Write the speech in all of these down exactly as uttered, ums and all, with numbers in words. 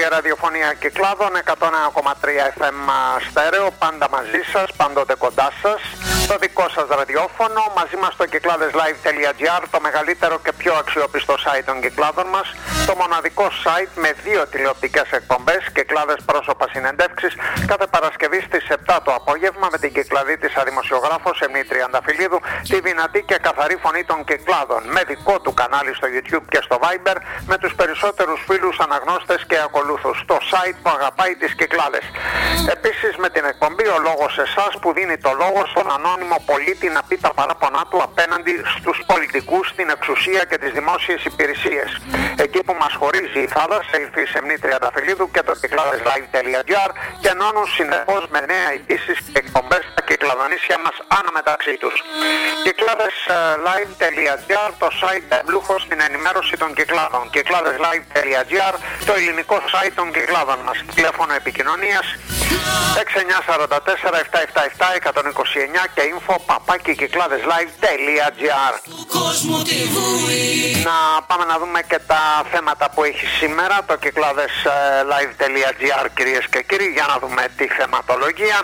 ραδιοφωνία Κυκλάδων, εκατόν ένα κόμμα τρία εφ εμ στέρεο, πάντα μαζί σας, πάντοτε κοντά σας. Το δικό σας ραδιόφωνο, μαζί μας στο κυκλάδες λάιβ τελεία τζι άρ, το μεγαλύτερο και πιο αξιόπιστο site των Κυκλάδων μας, το μοναδικό site με δύο τηλεοπτικές εκπομπές, Κυκλάδες πρόσωπα συνεντεύξεις, κάθε Παρασκευή στις επτά το απόγευμα με την κυκλαδίτισσα δημοσιογράφο Σεμνή Τριανταφυλλίδου, τη δυνατή και καθαρή φωνή των Κυκλάδων, με δικό του κανάλι στο YouTube και στο Viber, με τους περισσότερους φίλους αναγνώστες και ακολούθους, το site που αγαπάει τις Κυκλάδες. Επίσης με την εκπομπή ο λόγος εσάς που δίνει το λόγο στον ανώνυμο πολίτη να πει τα παράπονά του απέναντι στους πολιτικούς, την εξουσία και τις δημόσιες υπηρεσίες. Εκεί που μας χωρίζει η θάλασσα, ήρθε η Σεμνή Τριανταφυλλίδου και το κυκλάδες λάιβ τελεία τζι άρ και ενώνουν συνεχώς με νέα ειδήσεις και εκπομπές τα κυκλαδονήσια μας αναμεταξύ τους. κυκλάδες λάιβ τελεία τζι άρ, το site εμπλούχο στην ενημέρωση των Κυκλάδων. κυκλάδες λάιβ τελεία τζι άρ, το ελληνικό site των Κυκλάδων μας. Τηλέφωνο επικοινωνίας έξι εννιά τέσσερα τέσσερα επτά επτά επτά ένα μηδέν δύο εννιά και info παπάκι κυκλάδες λάιβ τελεία τζι άρ. Να πάμε να δούμε και τα θέματα που έχει σήμερα το κυκλάδες λάιβ τελεία τζι άρ, κυρίες και κύριοι, για να δούμε τη θεματολογία.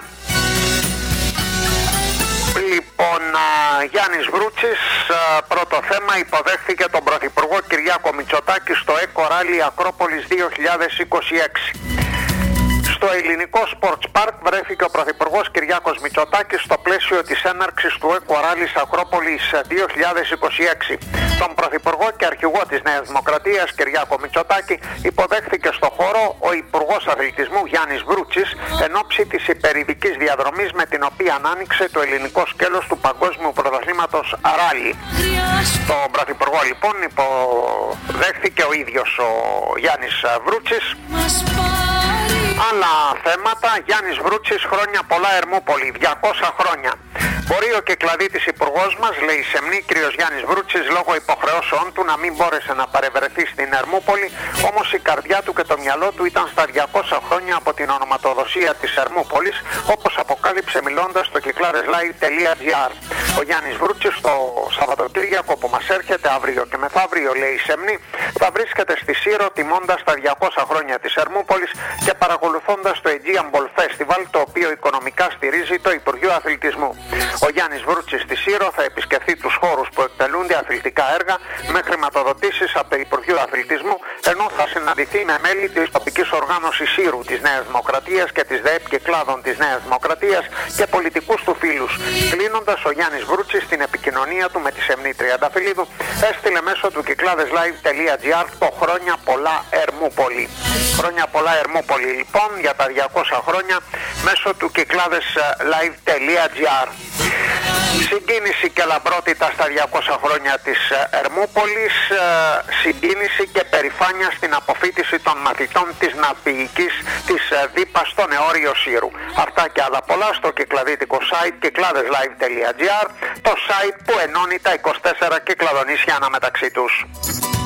Λοιπόν, Γιάννης Βρούτσης, πρώτο θέμα, υποδέχθηκε τον Πρωθυπουργό Κυριάκο Μητσοτάκη στο Eco Rally Ακρόπολης δύο χιλιάδες είκοσι έξι. Στο ελληνικό Sports Park βρέθηκε ο Πρωθυπουργός Κυριάκος Μητσοτάκης στο πλαίσιο της έναρξης του Eco Rally Ακρόπολης δύο χιλιάδες είκοσι έξι. Τον Πρωθυπουργό και αρχηγό της Νέας Δημοκρατίας Κυριάκο Μητσοτάκη υποδέχθηκε στο χώρο ο Υπουργός Αθλητισμού Γιάννης Βρούτσης εν ώψη της υπερηδικής διαδρομής με την οποία άνοιξε το ελληνικό σκέλος του Παγκόσμιου Πρωταθλήματος Rally. Τον Πρωθυπουργό λοιπόν υποδέχθηκε ο ίδιος ο Γιάννης Βρούτσης. Άλλα θέματα, Γιάννης Βρούτσης, χρόνια πολλά Ερμούπολη, διακόσια χρόνια. Μπορεί ο κυκλαδίτης υπουργός μας, λέει η Σεμνή, κύριος Γιάννης Βρούτσης, λόγω υποχρεώσεών του να μην μπόρεσε να παρευρεθεί στην Ερμούπολη, όμως η καρδιά του και το μυαλό του ήταν στα διακόσια χρόνια από την ονοματοδοσία της Ερμούπολης, όπως αποκάλυψε μιλώντας στο κυκλάδες λάιβ τελεία τζι άρ. Ο Γιάννης Βρούτσης το Σαββατοκύριακο που μας έρχεται, αύριο και μεθαύριο, λέει η Σεμνή, θα βρίσκεται στη Σύρο τιμώντας τα διακόσια χρόνια της Ερμούπολης και παρακολουθώντας το Aegean Ball Festival, το οποίο οικονομικά στηρίζει το Υπουργείο Αθλητισμού. Ο Γιάννης Βρούτσης στη Σύρο θα επισκεφθεί τους χώρους που εκτελούνται αθλητικά έργα με χρηματοδοτήσεις από το Υπουργείο Αθλητισμού, ενώ θα συναντηθεί με μέλη της τοπικής οργάνωσης Σύρου της Νέας Δημοκρατίας και της ΔΕΕΠ Κυκλάδων της Νέας Δημοκρατίας και πολιτικούς του φίλους. Κλείνοντας, ο Γιάννης Βρούτσης στην επικοινωνία του με τη Σεμνή Τριανταφυλλίδου έστειλε μέσω του κυκλάδες λάιβ τελεία τζι άρ το χρόνια πολλά Ερμούπολη. Χρόνια πολλά Ερμούπολη λοιπόν για τα διακόσια χρόνια μέσω του κυκλάδες λάιβ τελεία τζι άρ. Συγκίνηση και λαμπρότητα στα διακόσια χρόνια της Ερμούπολης, συγκίνηση και περηφάνεια στην αποφοίτηση των μαθητών της ναυπηγικής της ΔΥΠΑ στο νεόριο Σύρου. Αυτά και άλλα πολλά στο κυκλαδίτικο site κυκλάδες λάιβ τελεία τζι άρ, το site που ενώνει τα είκοσι τέσσερα κυκλαδονήσια αναμεταξύ τους.